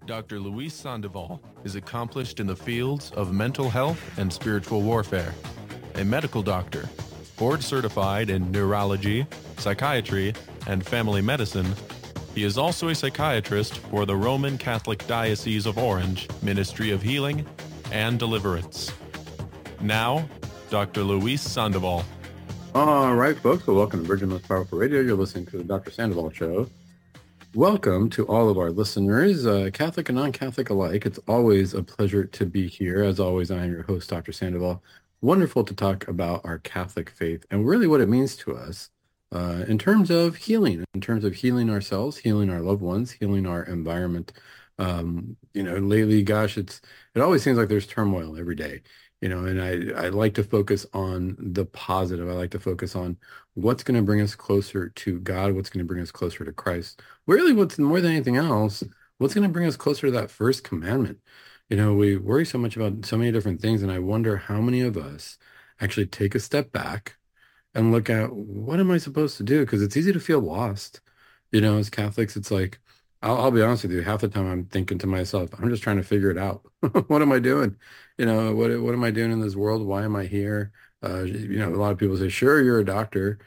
Dr. Luis Sandoval is accomplished in the fields of mental health and spiritual warfare. A medical doctor, board certified in neurology, psychiatry, and family medicine, he is also a psychiatrist for the Roman Catholic Diocese of Orange Ministry of Healing and Deliverance. Now, Dr. Luis Sandoval. All right, folks. Well, welcome to Virgin Most Powerful Radio. You're listening to the Dr. Sandoval Show. Welcome to all of our listeners, Catholic and non-Catholic alike. It's always a pleasure to be here. As always, I am your host, Dr. Sandoval. Wonderful to talk about our Catholic faith and really what it means to us in terms of healing ourselves, healing our loved ones, healing our environment. Lately, gosh, it always seems like there's turmoil every day. And I like to focus on the positive. I like to focus on what's going to bring us closer to God, what's going to bring us closer to Christ. Really, what's more than anything else, what's going to bring us closer to that first commandment? We worry so much about so many different things, and I wonder how many of us actually take a step back and look at what am I supposed to do? Because it's easy to feel lost. As Catholics, it's like, I'll be honest with you, half the time I'm thinking to myself, I'm just trying to figure it out. What am I doing? What am I doing in this world? Why am I here? A lot of people say, sure, you're a doctor.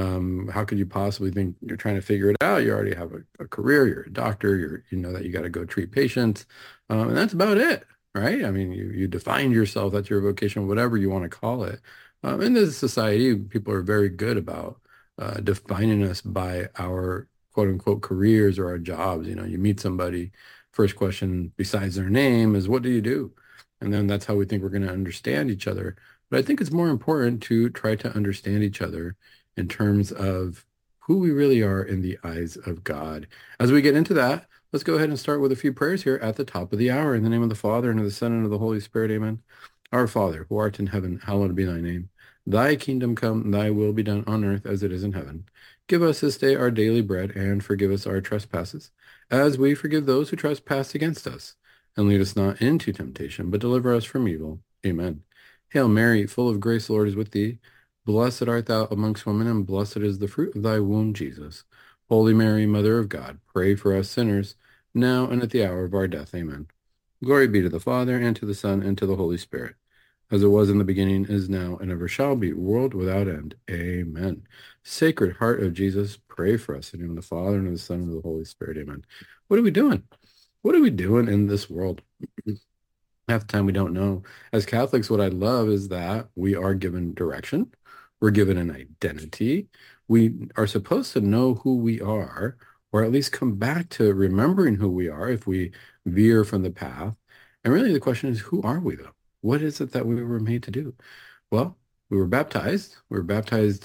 How could you possibly think you're trying to figure it out? You already have a career, you're a doctor, you know that you got to go treat patients. And that's about it, right? I mean, you defined yourself, that's your vocation, whatever you want to call it. In this society, people are very good about defining us by our quote unquote careers or our jobs. You meet somebody, first question besides their name is, what do you do? And then that's how we think we're going to understand each other. But I think it's more important to try to understand each other in terms of who we really are in the eyes of God. As we get into that, let's go ahead and start with a few prayers here at the top of the hour. In the name of the Father, and of the Son, and of the Holy Spirit, amen. Our Father, who art in heaven, hallowed be thy name. Thy kingdom come, thy will be done on earth as it is in heaven. Give us this day our daily bread, and forgive us our trespasses, as we forgive those who trespass against us. And lead us not into temptation, but deliver us from evil. Amen. Hail Mary, full of grace, the Lord is with thee. Blessed art thou amongst women, and blessed is the fruit of thy womb, Jesus. Holy Mary, Mother of God, pray for us sinners, now and at the hour of our death. Amen. Glory be to the Father, and to the Son, and to the Holy Spirit, as it was in the beginning, is now, and ever shall be, world without end. Amen. Sacred Heart of Jesus, pray for us. In the name of the Father, and of the Son, and of the Holy Spirit. Amen. What are we doing? What are we doing in this world? Half the time we don't know. As Catholics, what I love is that we are given direction. We're given an identity. We are supposed to know who we are, or at least come back to remembering who we are if we veer from the path. And really the question is, who are we though? What is it that we were made to do? Well, we were baptized. We were baptized